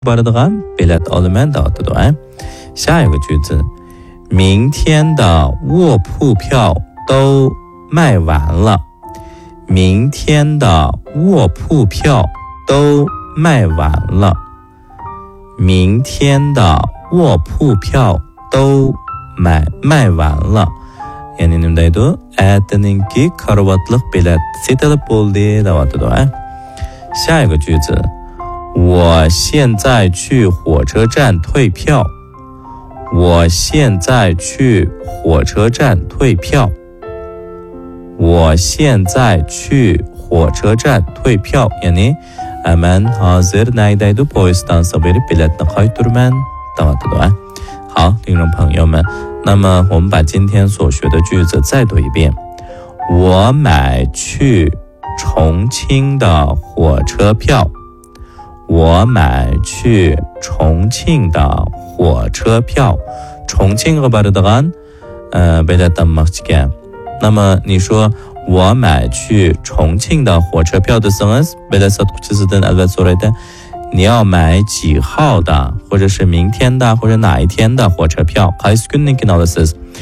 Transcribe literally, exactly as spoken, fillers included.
baradigan bilet olaman deyotidi.下一个句子，明天的卧铺票都卖完了。明天的卧铺票都卖完了。明天的卧铺票都卖卖完了。Yani nima deydi? Ertaningki karavotliq bilet setilib bo'ldi deyotidi. 下一个句子，我现在去火车站退票。我现在去火车站退票。我现在去火车站退票。Yani man hozir naydaydi poyezddan berib biletni qayturman deyotidi. 好，听众朋友们，那么我们把今天所学的句子再读一遍。我买去重庆的火车票。我买去重庆的火车票。重庆baradigan bilet olmoqchiga。那么你说我买去重庆的火车票desangiz bilet sotuvchisidan albatta so'raydi，你要买几号的，或者是明天的，或者哪一天的火车票？qaysi kunnikini olasiz？